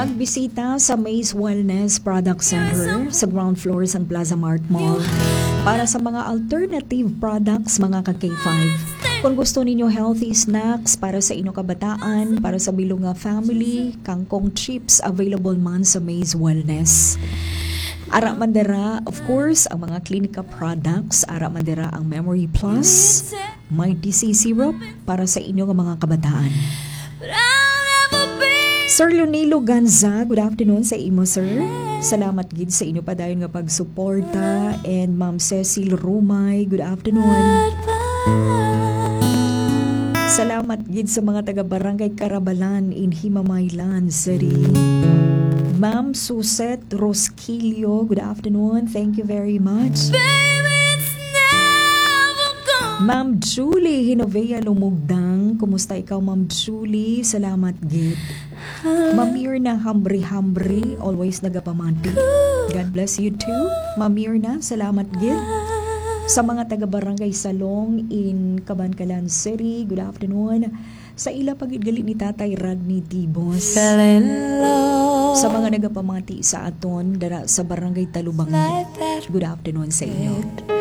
Magbisita sa Maze Wellness Product Center sa ground floor sa Plaza Mart Mall para sa mga alternative products mga ka-K5. Kung gusto ninyo healthy snacks para sa inyong kabataan, para sa bilong nga family, kangkong chips available man sa Maze Wellness. Ara mandera, of course, ang mga klinika products. Ara mandera ang Memory Plus, may DC syrup para sa inyong mga kabataan. Sir Leonilo Ganza, good afternoon sa imo, sir. Salamat gid sa inyo pa dayon nga pagsuporta. And Ma'am Cecil Rumay, good afternoon. Salamat gid sa mga taga-barangay Carabalan in Himamaylan City. Ma'am Suset Rosquillo, good afternoon. Thank you very much. Ma'am Julie Hinovea Lumugdang, kumusta ikaw, Ma'am Julie? Salamat gid. Ma'am Mirna Hambri, always nagapamanti. God bless you too. Ma'am Mirna, salamat gid. Sa mga taga-barangay Salong in Cabancalan City, good afternoon. Sa ila pagidgali ni Tatay Radney Tibos. Sa mga nagapamati sa aton dara sa barangay Talubangi, good afternoon sa inyo.